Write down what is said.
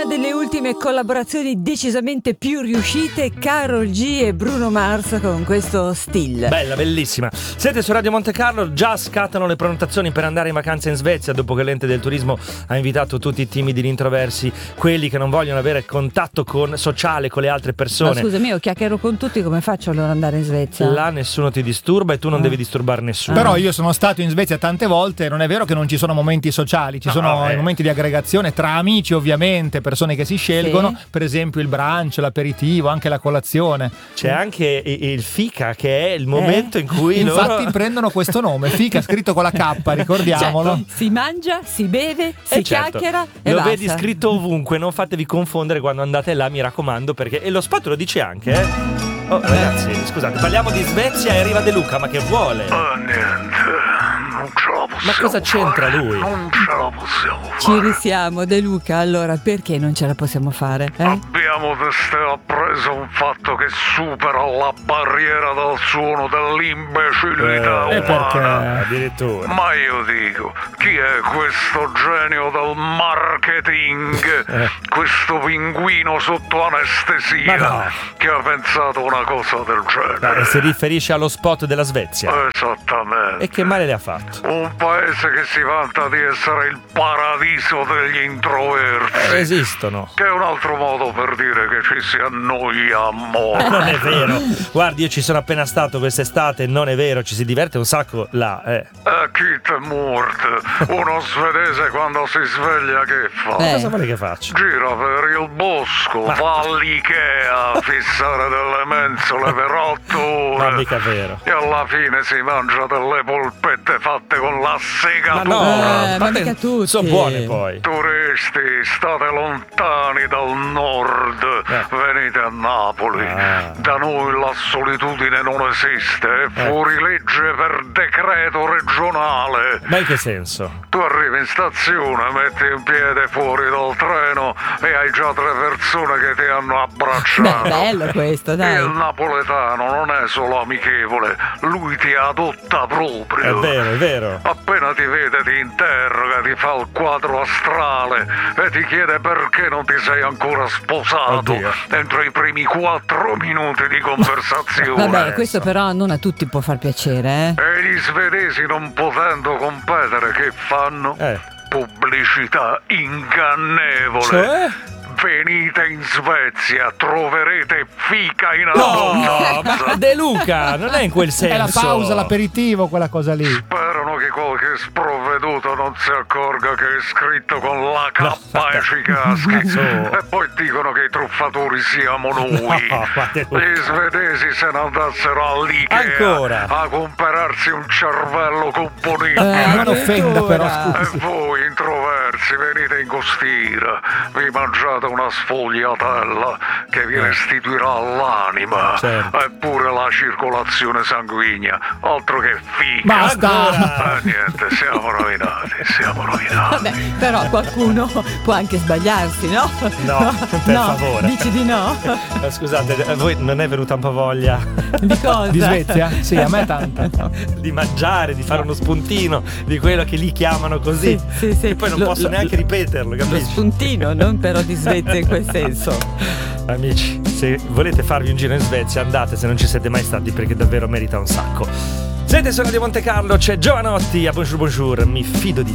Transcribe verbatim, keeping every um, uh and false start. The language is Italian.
Una delle ultime collaborazioni decisamente più riuscite, Karol G e Bruno Mars con questo Still. Bella, bellissima. Siete su Radio Monte Carlo, già scattano le prenotazioni per andare in vacanza in Svezia dopo che l'ente del turismo ha invitato tutti i timidi introversi, quelli che non vogliono avere contatto con, sociale con le altre persone. Ma scusami, io chiacchiero con tutti, come faccio allora ad andare in Svezia? Là nessuno ti disturba e tu non ah. devi disturbare nessuno. Però io sono stato in Svezia tante volte, non è vero che non ci sono momenti sociali, ci no, sono i momenti di aggregazione tra amici, ovviamente, persone che si scelgono, sì. Per esempio il brunch, l'aperitivo, anche la colazione. C'è anche il fika, che è il momento eh? in cui infatti loro... prendono questo nome, fika scritto con la K, ricordiamolo. Cioè, si mangia, si beve, si eh certo. chiacchiera e lo basta. Vedi scritto ovunque, non fatevi confondere quando andate là, mi raccomando, perché e lo spot lo dice anche, eh? Oh ragazzi, scusate, parliamo di Svezia e arriva De Luca, ma che vuole? Ah, niente. Non ce la possiamo Ma cosa c'entra fare. lui? Non ce la possiamo fare. Ci risiamo, De Luca. Allora, perché non ce la possiamo fare? Eh? Abbiamo testé appreso un fatto che supera la barriera del suono dell'imbecillità eh, umana. E perché? Addirittura. Ma io dico, chi è questo genio del marketing? Eh. Questo pinguino sotto anestesia no. che ha pensato una cosa del genere? No, si riferisce allo spot della Svezia. Esattamente. E che male le ha fatto? Un paese che si vanta di essere il paradiso degli introversi. Eh, esistono. Che è un altro modo per dire che ci si annoia a morte. Non è vero. Guardi, io ci sono appena stato quest'estate, non è vero, ci si diverte un sacco là, eh. E chi te morte? Uno svedese quando si sveglia che fa? Eh. Cosa vuole che faccia? Gira per il bosco, Ma... va all'Ikea a fissare delle mensole per otto ore. Ma mica vero. E alla fine si mangia delle polpette fatte con la segatura. Ma no, eh, ma mica tutti. Sono buone poi. Turisti, state lontani dal nord, eh. venite a Napoli. Ah. Da noi la solitudine non esiste, è Eh. fuori legge per decreto regionale. Ma in che senso? Tu arrivi in stazione, metti un piede fuori dal treno e hai già tre persone che ti hanno abbracciato. Beh, bello questo, dai. Il napoletano non è solo amichevole, lui ti adotta proprio. È vero, è vero. Appena ti vede ti interroga, ti fa il quadro astrale e ti chiede perché non ti sei ancora sposato. Oddio. Entro i primi quattro minuti di conversazione. Vabbè, questo però non a tutti può far piacere, eh? E gli svedesi, non potendo competere, che fanno? Eh. Pubblicità ingannevole. Cioè? Venite in Svezia, troverete fica in No, abbondanza. ma De Luca, non è in quel senso. È la pausa, l'aperitivo, quella cosa lì. Sperano che qualche sprovveduto non si accorga che è scritto con la K No, e ci caschi. su. E poi dicono che i truffatori siamo noi. No, ma De Luca. Gli svedesi se ne andassero all'Ikea Ancora? a comprarsi un cervello componibile. Eh, non offenda però, E scusi. voi introversi venite in costiera, vi mangiate una sfogliatella che vi restituirà l'anima. Certo. Eppure la circolazione sanguigna, altro che figa. Basta. Eh, niente, siamo rovinati, siamo rovinati. Vabbè, però qualcuno può anche sbagliarsi, no? No, per no, favore. Dici di no? Eh, Scusate, a voi non è venuta un po' voglia Di cosa? Di Svezia? Sì, a me tanta. di mangiare, di fare uno spuntino di quello che lì chiamano così? Sì, sì, sì. E poi non Lo- posso lo- neanche ripeterlo, Lo capisci? spuntino, non però di Svezia in quel senso. Amici, se volete farvi un giro in Svezia andate, se non ci siete mai stati, perché davvero merita un sacco. Siete su Radio Monte Carlo, c'è Giovanotti a Bonjour Bonjour, mi fido di